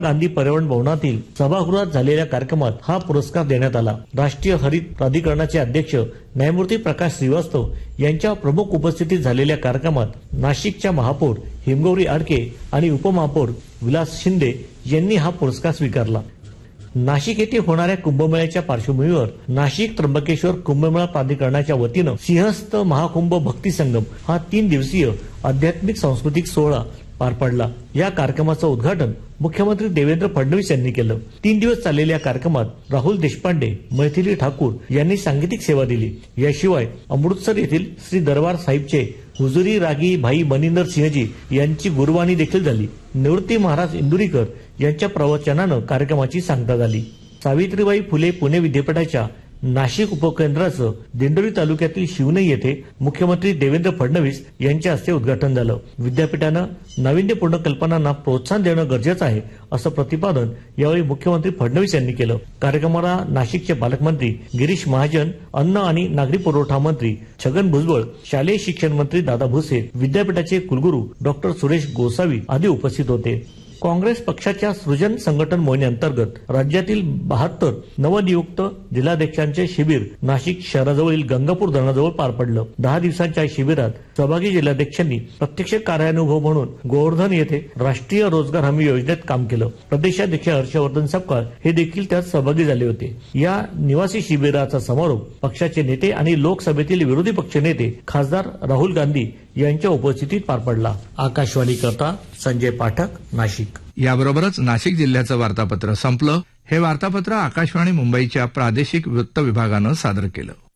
गांधी पर्यावरण भवनातील सभागृहात झालेल्या कार्यक्रमात हा पुरस्कार देण्यात आला। राष्ट्रीय हरित प्राधिकरणाचे अध्यक्ष न्यायमूर्ती प्रकाश श्रीवास्तव यांच्या प्रमुख उपस्थितीत झालेल्या कार्यक्रमात नाशिकच्या महापौर हिमगौरी आडके आणि उपमहापौर विलास शिंदे यांनी हा पुरस्कार स्वीकारला। नाशिक येथे होणाऱ्या कुंभमेळ्याच्या पार्श्वभूमीवर नाशिक त्र्यंबकेश्वर कुंभमेळा प्राधिकरणाच्या वतीनं सिंहस्थ महाकुंभ भक्ती संगम हा 3 दिवसीय आध्यात्मिक सांस्कृतिक सोहळा पार पडला। या कार्यक्रमाचं उद्घाटन मुख्यमंत्री देवेंद्र फडणवीस यांनी केलं। 3 दिवस चाललेल्या कार्यक्रमात राहुल देशपांडे, मैथिली ठाकूर यांनी सांगीतिक सेवा दिली। याशिवाय अमृतसर येथील श्री दरबार साहिबचे हुजुरी रागी भाई मनिंदर सिंहजी यांची गुरुवाणी देखील झाली। निवृत्ती महाराज इंदुरीकर यांच्या प्रवचनानं कार्यक्रमाची सांगता झाली। सावित्रीबाई फुले पुणे विद्यापीठाच्या नाशिक उपकेंद्राचं दिंडोरी तालुक्यातील शिवनई येथे मुख्यमंत्री देवेंद्र फडणवीस यांच्या हस्ते उद्घाटन झालं। विद्यापीठानं नाविन्यपूर्ण कल्पनांना प्रोत्साहन देणं गरजेचं आहे असं प्रतिपादन यावेळी मुख्यमंत्री फडणवीस यांनी केलं। कार्यक्रमाला नाशिकचे पालकमंत्री गिरीश महाजन, अन्न आणि नागरी पुरवठा मंत्री छगन भुजबळ, शालेय शिक्षण मंत्री दादा भुसे, विद्यापीठाचे कुलगुरू डॉक्टर सुरेश गोसावी आदी उपस्थित होते। काँग्रेस पक्षाच्या सृजन संघटन मोहिमेअंतर्गत राज्यातील 72 नवनियुक्त जिल्हाध्यक्षांचे शिबिर नाशिक शहराजवळील गंगापूर धरणाजवळ पार पडलं। 10 दिवसांच्या शिबिरात सहभागी जिल्हाध्यक्षांनी प्रत्यक्ष कार्यानुभव म्हणून गोवर्धन येथे राष्ट्रीय रोजगार हमी योजनेत काम केलं। प्रदेशाध्यक्ष हर्षवर्धन सपकाळ हे देखील त्यात सहभागी झाले होते। या निवासी शिबिराचा समारोप पक्षाचे नेते आणि लोकसभेतील विरोधी पक्षनेते खासदार राहुल गांधी यांच्या उपस्थितीत पार पडला। आकाशवाणी करता संजय पाठक, नाशिक। याबरोबरच नाशिक जिल्ह्याचं वार्तापत्र संपलं। हे वार्तापत्र आकाशवाणी मुंबईच्या प्रादेशिक वृत्त विभागानं सादर केलं।